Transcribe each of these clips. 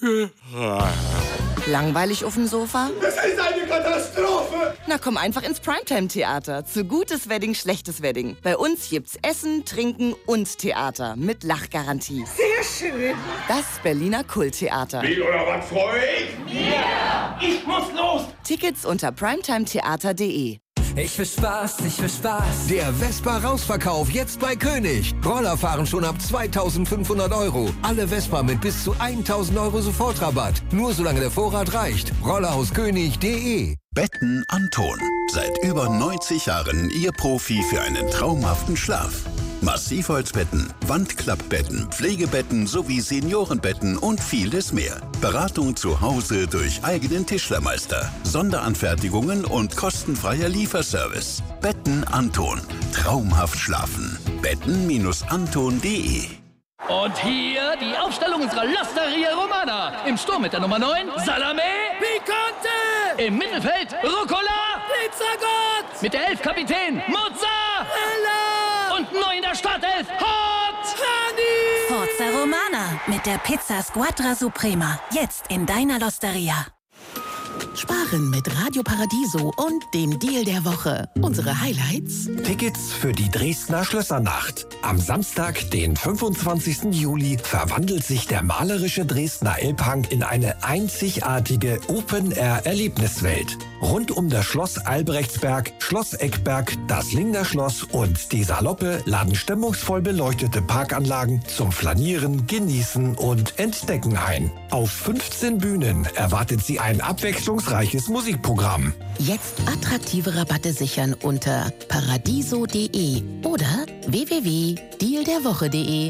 Langweilig auf dem Sofa? Das ist eine Katastrophe! Na, komm einfach ins Primetime-Theater. Zu gutes Wedding, schlechtes Wedding. Bei uns gibt's Essen, Trinken und Theater mit Lachgarantie. Sehr schön! Das Berliner Kulttheater. Wie oder was, freu ich? Yeah! Ich muss los! Tickets unter primetimetheater.de. Ich will Spaß, ich will Spaß. Der Vespa-Rausverkauf jetzt bei König. Roller fahren schon ab 2.500 €. Alle Vespa mit bis zu 1.000 € Sofortrabatt. Nur solange der Vorrat reicht. Rollerhauskönig.de. Betten Anton. Seit über 90 Jahren Ihr Profi für einen traumhaften Schlaf. Massivholzbetten, Wandklappbetten, Pflegebetten sowie Seniorenbetten und vieles mehr. Beratung zu Hause durch eigenen Tischlermeister, Sonderanfertigungen und kostenfreier Lieferservice. Betten Anton. Traumhaft schlafen. Betten-anton.de. Und hier die Aufstellung unserer L'Osteria Romana. Im Sturm mit der Nummer 9, Salame Picante. Im Mittelfeld, Rucola Pizzagott. Mit der 11 Kapitän, Mozzarella. Und neu in der Startelf, Hot Honey. Forza Romana mit der Pizza Squadra Suprema. Jetzt in deiner L'Osteria. Sparen mit Radio Paradiso und dem Deal der Woche. Unsere Highlights: Tickets für die Dresdner Schlössernacht. Am Samstag, den 25. Juli, verwandelt sich der malerische Dresdner Elbhang in eine einzigartige Open-Air-Erlebniswelt. Rund um das Schloss Albrechtsberg, Schloss Eckberg, das Lingner Schloss und die Saloppe laden stimmungsvoll beleuchtete Parkanlagen zum Flanieren, Genießen und Entdecken ein. Auf 15 Bühnen erwartet Sie ein abwechslungsreiches Musikprogramm. Jetzt attraktive Rabatte sichern unter paradiso.de oder www.dealderwoche.de.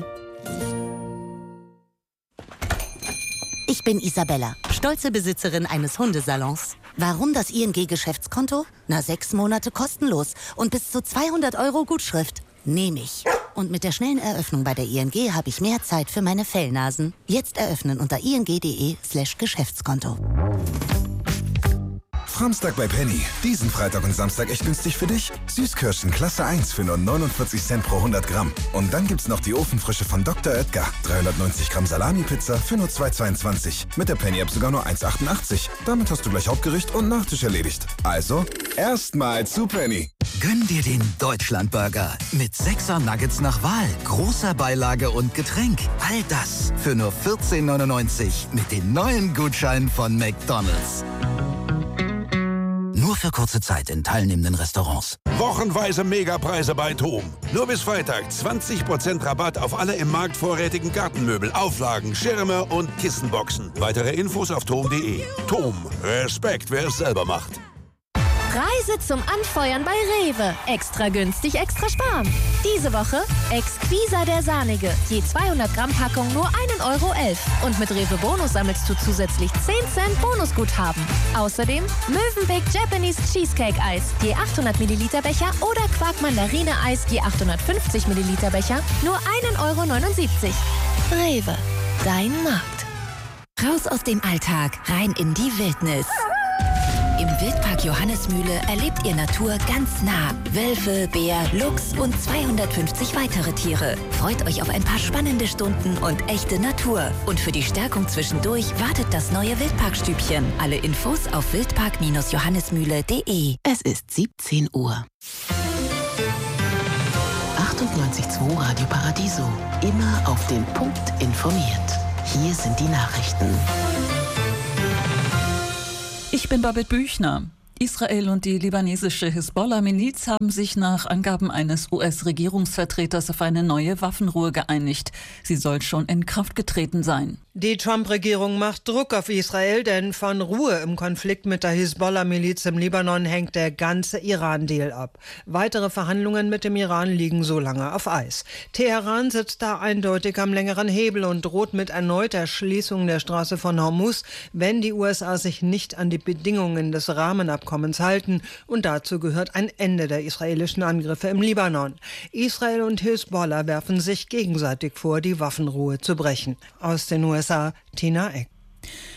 Ich bin Isabella, stolze Besitzerin eines Hundesalons. Warum das ING-Geschäftskonto? 6 Monate kostenlos und bis zu 200 € Gutschrift. Nehme ich. Und mit der schnellen Eröffnung bei der ING habe ich mehr Zeit für meine Fellnasen. Jetzt eröffnen unter ing.de/Geschäftskonto. Samstag bei Penny. Diesen Freitag und Samstag echt günstig für dich. Süßkirschen Klasse 1 für nur 49 Cent pro 100 Gramm. Und dann gibt's noch die Ofenfrische von Dr. Oetker. 390 Gramm Salami-Pizza für nur 2,22. Mit der Penny-App sogar nur 1,88. Damit hast du gleich Hauptgericht und Nachtisch erledigt. Also, erstmal zu Penny. Gönn dir den Deutschlandburger mit 6er Nuggets nach Wahl, großer Beilage und Getränk. All das für nur 14,99 mit den neuen Gutscheinen von McDonald's. Nur für kurze Zeit in teilnehmenden Restaurants. Wochenweise Megapreise bei TOM. Nur bis Freitag 20% Rabatt auf alle im Markt vorrätigen Gartenmöbel, Auflagen, Schirme und Kissenboxen. Weitere Infos auf tom.de. TOM. Respekt, wer es selber macht. Preise zum Anfeuern bei Rewe. Extra günstig, extra sparen. Diese Woche Exquisa der Sahnige. Je 200 Gramm Packung nur 1,11 € Und mit Rewe Bonus sammelst du zusätzlich 10 Cent Bonusguthaben. Außerdem Mövenpick Japanese Cheesecake Eis. Je 800 Milliliter Becher oder Quark Mandarine Eis. Je 850 Milliliter Becher. Nur 1,79 €. Rewe. Dein Markt. Raus aus dem Alltag, rein in die Wildnis. Im Wildpark Johannesmühle erlebt ihr Natur ganz nah. Wölfe, Bär, Luchs und 250 weitere Tiere. Freut euch auf ein paar spannende Stunden und echte Natur. Und für die Stärkung zwischendurch wartet das neue Wildparkstübchen. Alle Infos auf wildpark-johannesmühle.de. Es ist 17 Uhr. 98.2 Radio Paradiso. Immer auf den Punkt informiert. Hier sind die Nachrichten. Ich bin Babette Büchner. Israel und die libanesische Hisbollah-Miliz haben sich nach Angaben eines US-Regierungsvertreters auf eine neue Waffenruhe geeinigt. Sie soll schon in Kraft getreten sein. Die Trump-Regierung macht Druck auf Israel, denn von Ruhe im Konflikt mit der Hisbollah-Miliz im Libanon hängt der ganze Iran-Deal ab. Weitere Verhandlungen mit dem Iran liegen so lange auf Eis. Teheran sitzt da eindeutig am längeren Hebel und droht mit erneuter Schließung der Straße von Hormuz, wenn die USA sich nicht an die Bedingungen des Rahmenabkommens halten. Und dazu gehört ein Ende der israelischen Angriffe im Libanon. Israel und Hisbollah werfen sich gegenseitig vor, die Waffenruhe zu brechen. Aus den USA, Tina Eck.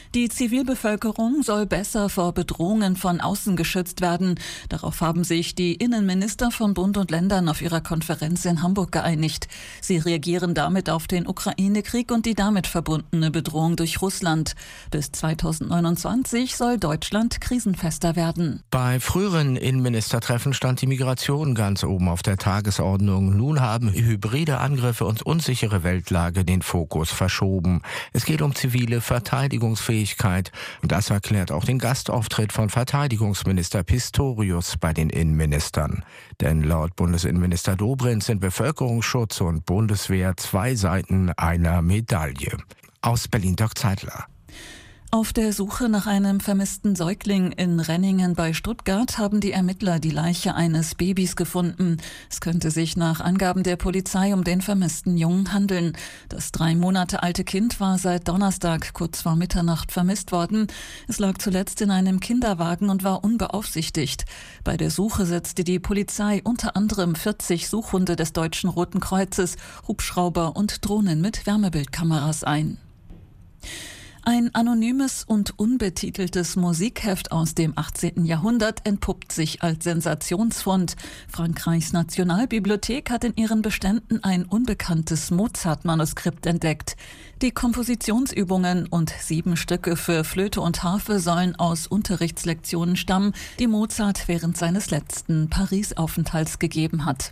Die Zivilbevölkerung soll besser vor Bedrohungen von außen geschützt werden. Darauf haben sich die Innenminister von Bund und Ländern auf ihrer Konferenz in Hamburg geeinigt. Sie reagieren damit auf den Ukraine-Krieg und die damit verbundene Bedrohung durch Russland. Bis 2029 soll Deutschland krisenfester werden. Bei früheren Innenministertreffen stand die Migration ganz oben auf der Tagesordnung. Nun haben hybride Angriffe und unsichere Weltlage den Fokus verschoben. Es geht um zivile Verteidigungsfähigkeit. Und das erklärt auch den Gastauftritt von Verteidigungsminister Pistorius bei den Innenministern. Denn laut Bundesinnenminister Dobrindt sind Bevölkerungsschutz und Bundeswehr zwei Seiten einer Medaille. Aus Berlin Dirk Zeitler. Auf der Suche nach einem vermissten Säugling in Renningen bei Stuttgart haben die Ermittler die Leiche eines Babys gefunden. Es könnte sich nach Angaben der Polizei um den vermissten Jungen handeln. Das 3 Monate alte Kind war seit Donnerstag kurz vor Mitternacht vermisst worden. Es lag zuletzt in einem Kinderwagen und war unbeaufsichtigt. Bei der Suche setzte die Polizei unter anderem 40 Suchhunde des Deutschen Roten Kreuzes, Hubschrauber und Drohnen mit Wärmebildkameras ein. Ein anonymes und unbetiteltes Musikheft aus dem 18. Jahrhundert entpuppt sich als Sensationsfund. Frankreichs Nationalbibliothek hat in ihren Beständen ein unbekanntes Mozart-Manuskript entdeckt. Die Kompositionsübungen und 7 Stücke für Flöte und Harfe sollen aus Unterrichtslektionen stammen, die Mozart während seines letzten Paris-Aufenthalts gegeben hat.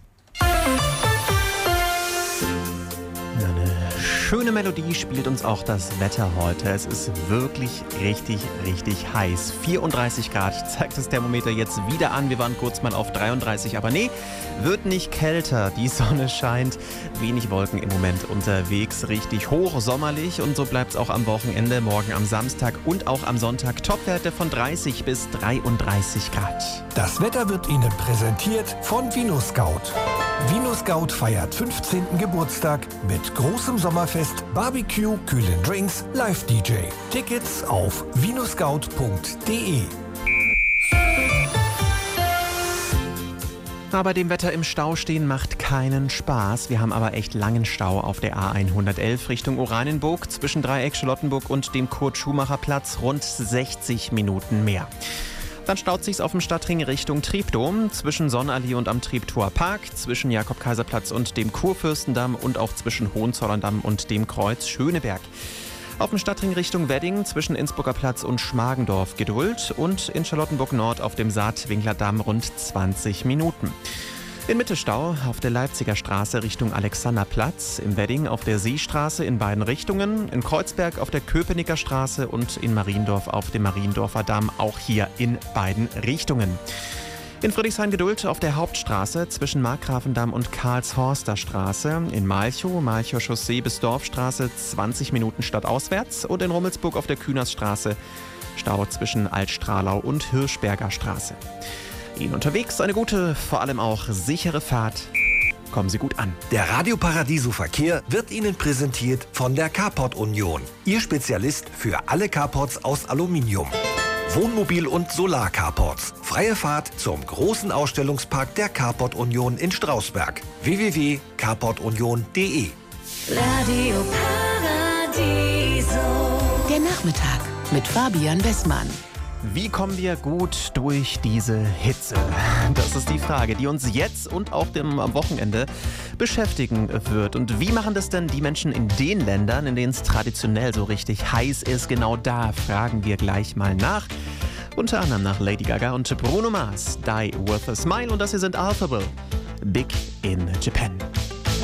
Schöne Melodie spielt uns auch das Wetter heute. Es ist wirklich richtig heiß. 34 Grad zeigt das Thermometer jetzt wieder an. Wir waren kurz mal auf 33, aber nee, wird nicht kälter. Die Sonne scheint, wenig Wolken im Moment unterwegs, richtig hoch, sommerlich und so bleibt es auch am Wochenende, morgen am Samstag und auch am Sonntag. Topwerte von 30 bis 33 Grad. Das Wetter wird Ihnen präsentiert von VinoScout. VinoScout feiert 15. Geburtstag mit großem Sommerfest, Barbecue, kühlen Drinks, Live-DJ. Tickets auf vinoscout.de. Bei dem Wetter im Stau stehen macht keinen Spaß. Wir haben aber echt langen Stau auf der A111 Richtung Oranienburg zwischen Dreieck Charlottenburg und dem Kurt-Schumacher-Platz. Rund 60 Minuten mehr. Dann staut sich's auf dem Stadtring Richtung Triebdom, zwischen Sonnenallee und am Treptower Park, zwischen Jakob-Kaiser-Platz und dem Kurfürstendamm und auch zwischen Hohenzollern-Damm und dem Kreuz Schöneberg. Auf dem Stadtring Richtung Wedding zwischen Innsbrucker Platz und Schmargendorf Geduld und in Charlottenburg Nord auf dem Saatwinkler-Damm rund 20 Minuten. In Mittelstau auf der Leipziger Straße Richtung Alexanderplatz, im Wedding auf der Seestraße in beiden Richtungen, in Kreuzberg auf der Köpenicker Straße und in Mariendorf auf dem Mariendorfer Damm, auch hier in beiden Richtungen. In Friedrichshain-Geduld auf der Hauptstraße zwischen Markgrafendamm und Karlshorster Straße, in Malchow, Malchower Chaussee bis Dorfstraße 20 Minuten stadtauswärts und in Rummelsburg auf der Kühnersstraße Stau zwischen Altstrahlau und Hirschberger Straße. Ihnen unterwegs eine gute, vor allem auch sichere Fahrt. Kommen Sie gut an. Der Radio Paradiso Verkehr wird Ihnen präsentiert von der Carport Union. Ihr Spezialist für alle Carports aus Aluminium. Wohnmobil- und Solar-Carports. Freie Fahrt zum großen Ausstellungspark der Carport Union in Strausberg. www.carportunion.de. Radio Paradiso. Der Nachmittag mit Fabian Wessmann. Wie kommen wir gut durch diese Hitze? Das ist die Frage, die uns jetzt und auch am Wochenende beschäftigen wird. Und wie machen das denn die Menschen in den Ländern, in denen es traditionell so richtig heiß ist? Genau da fragen wir gleich mal nach. Unter anderem nach Lady Gaga und Bruno Mars, Die Worth a Smile. Und das hier sind Alphaville, Big in Japan.